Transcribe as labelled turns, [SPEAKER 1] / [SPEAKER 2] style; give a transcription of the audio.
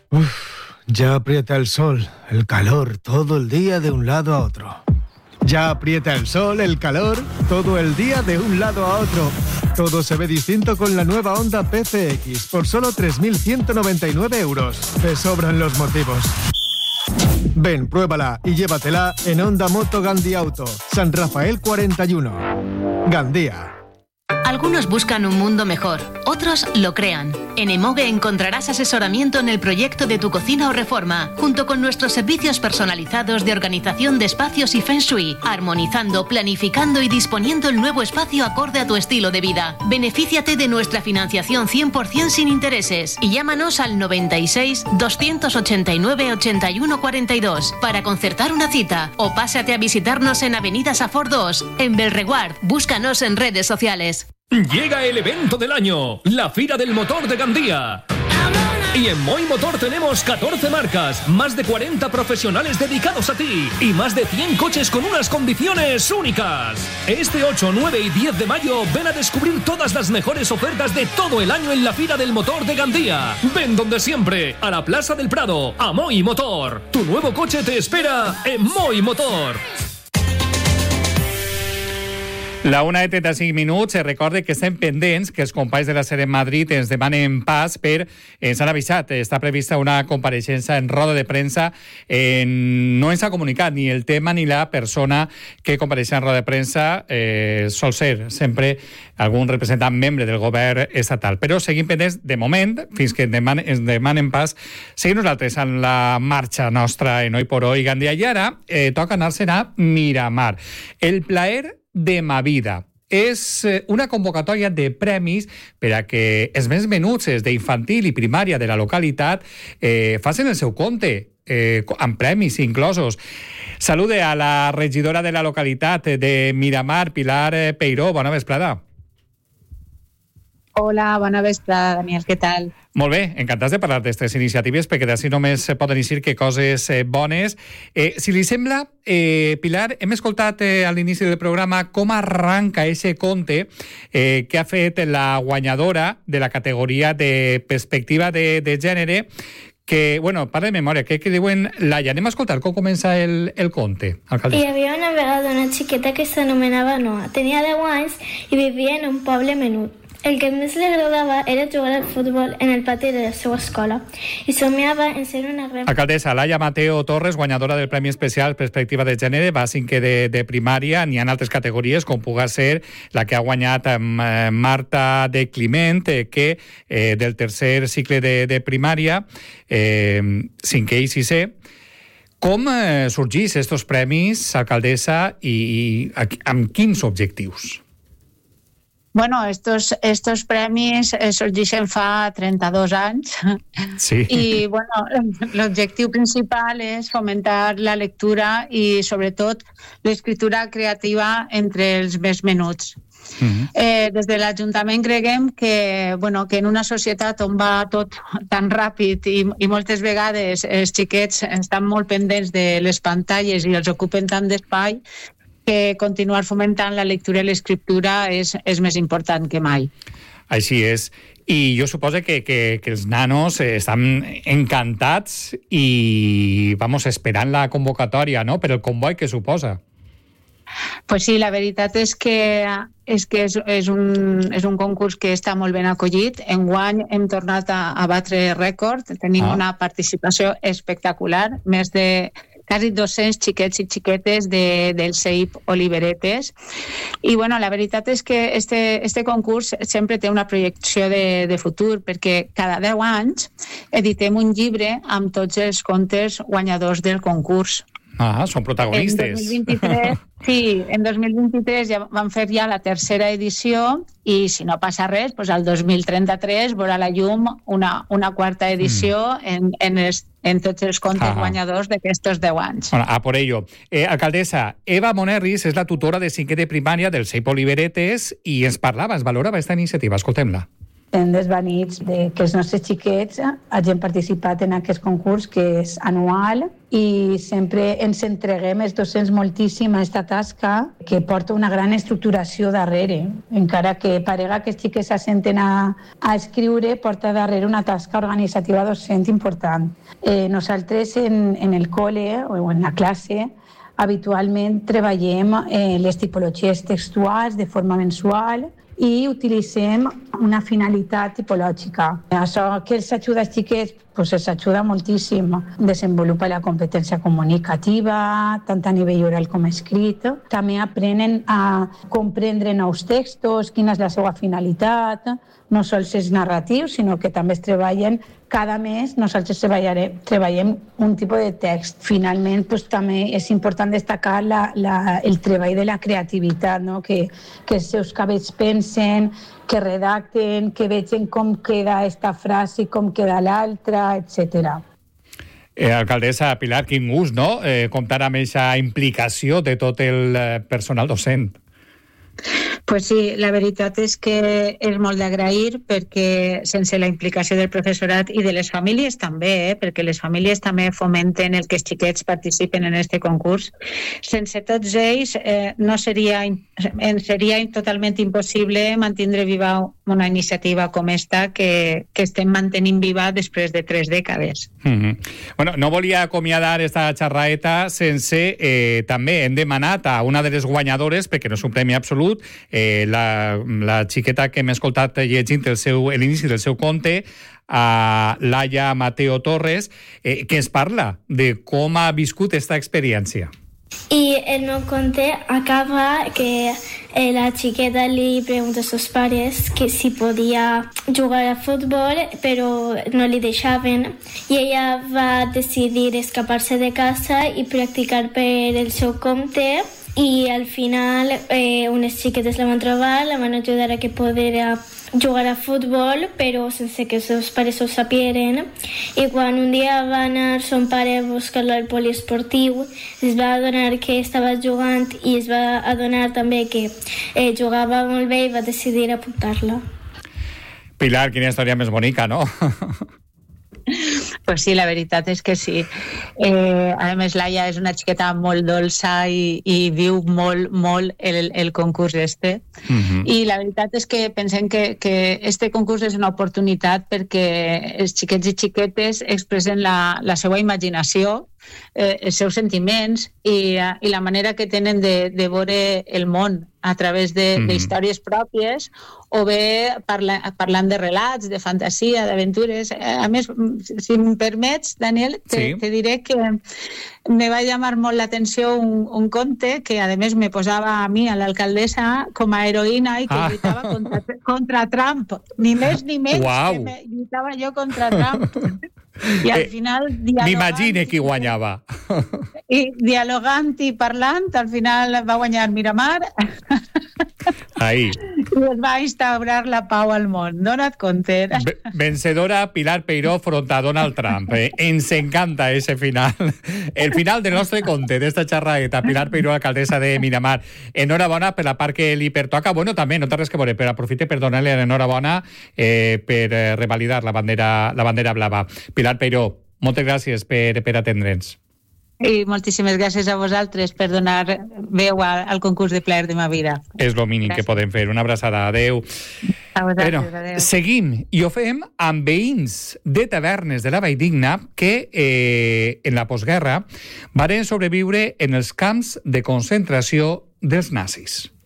[SPEAKER 1] Ya aprieta el sol, el calor, todo el día de un lado a otro. Ya aprieta el sol, el calor, todo el día de un lado a otro. Todo se ve distinto con la nueva Honda PCX por solo 3.199 euros. Te sobran los motivos. Ven, pruébala y llévatela en Honda Moto Gandía Auto, San Rafael 41. Gandía.
[SPEAKER 2] Algunos buscan un mundo mejor, otros lo crean. En Emoge encontrarás asesoramiento en el proyecto de tu cocina o reforma, junto con nuestros servicios personalizados de organización de espacios y Feng Shui, armonizando, planificando y disponiendo el nuevo espacio acorde a tu estilo de vida. Benefíciate de nuestra financiación 100% sin intereses y llámanos al 96 289 81 42 para concertar una cita o pásate a visitarnos en Avenida Safor 2, en Belreguard. Búscanos en redes sociales.
[SPEAKER 3] Llega el evento del año, la Fira del Motor de Gandía. Y en Moi Motor tenemos 14 marcas, más de 40 profesionales dedicados a ti y más de 100 coches con unas condiciones únicas. Este 8, 9 y 10 de mayo ven a descubrir todas las mejores ofertas de todo el año en la Fira del Motor de Gandía. Ven donde siempre, a la Plaza del Prado, a Moi Motor. Tu nuevo coche te espera en Moi Motor.
[SPEAKER 4] La 1:35. Recorde que estem pendents, que els companys de la SER en Madrid ens demanen pas ens han avisat, està prevista una compareixença en roda de premsa. No ens ha comunicat ni el tema ni la persona que compareixerà en roda de premsa. Sol ser sempre algun representant membre del govern estatal. Però seguim pendents, de moment, fins que ens demanen pas, seguim nosaltres en la marxa nostra en Hoy por Hoy Gandía. I ara toca anar-se'n a Miramar. El plaer de ma vida. És una convocatòria de premis per a que els més menuts d'infantil i primària de la localitat facin el seu compte, amb premis inclosos. Salude a la regidora de la localitat de Miramar, Pilar Peiró. Bona vesprada.
[SPEAKER 5] Hola, bona vesprada, Daniel, què tal?
[SPEAKER 4] Molt bé, encantats de parlar d'aquestes iniciatives, perquè d'ací només poden eixir que coses bones. Si li sembla, Pilar, hem escoltat a l'inici del programa com arranca ese conte que ha fet la guanyadora de la categoria de perspectiva de gènere, que, bueno, parla de memòria, que diuen Laia. Anem a escoltar com comença el conte, alcaldessa.
[SPEAKER 6] Hi havia una vegada una xiqueta que s'anomenava Noa. Tenia 10 anys i vivia en un poble menut. El que més li agradava era jugar al futbol en el pati de la seva escola i somiava en ser una gran...
[SPEAKER 4] Alcaldessa, Laia Mateo Torres, guanyadora del Premi Especial Perspectiva de Gènere, va a cinquè de primària. N'hi ha altres categories, com puga ser la que ha guanyat Marta de Climent, que del tercer cicle de primària, cinquè i sisè. Com sorgís estos premis, alcaldessa, i amb quins objectius?
[SPEAKER 5] Bueno, estos premis sorgeixen fa 32 anys.
[SPEAKER 4] Sí.
[SPEAKER 5] I, bueno, l'objectiu principal és fomentar la lectura i, sobretot, l'escriptura creativa entre els més menuts. Des de l'Ajuntament creguem que, bueno, que en una societat on va tot tan ràpid i moltes vegades els xiquets estan molt pendents de les pantalles i els ocupen tant d'espai, que continuar fomentant la lectura i l'escriptura és més important que mai.
[SPEAKER 4] Així és. I jo suposo que els nanos estan encantats i, esperant la convocatòria, no?, per el comboi que suposa.
[SPEAKER 5] Pues sí, la veritat és que és un concurs que està molt ben acollit. Enguany hem tornat a batre rècord, tenim una participació espectacular, més de quasi 200 xiquets i xiquetes del CEIP Oliveretes. I, bueno, la veritat és que este concurs sempre té una projecció de futur, perquè cada 10 anys editem un llibre amb tots els contes guanyadors del concurs.
[SPEAKER 4] Són protagonistes.
[SPEAKER 5] En 2023 ja vam fer la tercera edició i, si no passa res, doncs el 2033 veurà la llum una quarta edició en tots els contes guanyadors d'aquestos 10 anys.
[SPEAKER 4] Bueno, a por ello. Alcaldessa, Eva Monerris és la tutora de cinquè de primària del CEIP Oliveretes i ens valorava aquesta iniciativa. Escoltem-la.
[SPEAKER 5] hem desvanits que els nostres xiquets hagin participat en aquest concurs que és anual i sempre ens entreguem els docents moltíssim a aquesta tasca que porta una gran estructuració darrere. Encara que parega que els xiquets s'assenten a escriure, porta darrere una tasca organitzativa docent important. Nosaltres en el col·le o en la classe habitualment treballem les tipologies textuals de forma mensual i utilitzem una finalitat tipològica. Això que els ajuda als xiquets els ajuda moltíssim. Desenvolupa la competència comunicativa, tant a nivell oral com escrit. També aprenen a comprendre nous textos, quina és la seva finalitat, no sols els narratius, sinó que també es treballen cada mes, nosaltres treballem un tipus de text. Finalment, també és important destacar el treball de la creativitat, no? que els seus cabells pensen, que redacten, que vegin com queda aquesta frase, com queda l'altra, etc.
[SPEAKER 4] Alcaldessa Pilar, quin gust, no? Comptar amb aquesta implicació de tot el personal docent.
[SPEAKER 5] Pues sí, la veritat és que és molt d'agrair perquè sense la implicació del professorat i de les famílies també, perquè les famílies també fomenten el que els xiquets participen en aquest concurs. Sense tots ells seria totalment impossible mantindre viva una iniciativa com esta que estem mantenint viva després de 3 dècades.
[SPEAKER 4] Bueno, no volia acomiadar esta xerraeta sense també hem demanat a una de les guanyadores, perquè no és un premi absolut, la xiqueta que hem escoltat llegint l'inici del seu conte, a Laia Mateo Torres, que ens parla de com ha viscut aquesta experiència.
[SPEAKER 6] I el meu conte acaba que la xiqueta li pregunta als seus pares que si podia jugar a futbol, però no li deixaven, i ella va decidir escapar-se de casa i practicar per el seu compte. I al final unes xiquetes la van trobar, la van ajudar a que poguera jugar a futbol, però sense que els seus pares ho sapieren. I quan un dia va anar son pare a buscar-la al poliesportiu, es va adonar que estava jugant i es va adonar també que jugava molt bé i va decidir apuntar-la.
[SPEAKER 4] Pilar, quina història més bonica, no?
[SPEAKER 5] Pues sí, la veritat és que sí. A més, Laia és una xiqueta molt dolça i viu molt el concurs este. I la veritat és que pensem que este concurs és una oportunitat perquè els xiquets i xiquetes expressen la seva imaginació, els seus sentiments i la manera que tenen de veure el món a través d'històries pròpies o bé parlant de relats, de fantasia, d'aventures. A més, si em permets, Daniel, te diré que me va llamar molt l'atenció un conte que a més me posava a mi, a l'alcaldessa, com a heroïna i que lluitava contra Trump. Ni més ni menys que lluitava jo contra Trump. I al final
[SPEAKER 4] m'imagine qui guanyava.
[SPEAKER 5] I dialogant i parlant, al final va guanyar Miramar.
[SPEAKER 4] Ahí.
[SPEAKER 5] I es va instaurar la pau al món. Dona't compte.
[SPEAKER 4] Vencedora Pilar Peiró front a Donald Trump. Ens encanta ese final. El final del nostre conte d'esta xerraeta. Pilar Peiró, alcaldessa de Miramar. Enhorabona per la part que li pertoca. Bueno, també, no té res que veure, però aprofite per donar-li l'enhorabona per revalidar la bandera blava. Pilar Peiró, moltes gràcies per atendre'ns.
[SPEAKER 5] I moltíssimes gràcies a vosaltres per donar veu al concurs de plaer de ma vida.
[SPEAKER 4] És el mínim que podem fer. Una abraçada. Adéu.
[SPEAKER 5] A vosaltres, adéu.
[SPEAKER 4] Seguim i ho fem amb veïns de tavernes de la Valldigna que en la postguerra varen sobreviure en els camps de concentració dels nazis.